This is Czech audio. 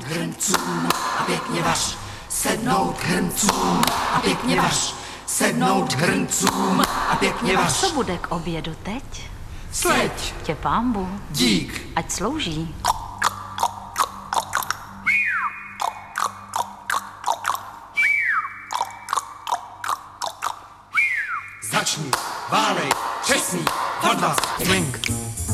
hrncům a pěkně vař. Sednout hrncům a pěkně vař. Sednout hrncům a pěkně A vař. co bude k obědu teď? Sleď, Tě pánbu, dík, ať slouží. začni, válej, čestný, odvaz, drink.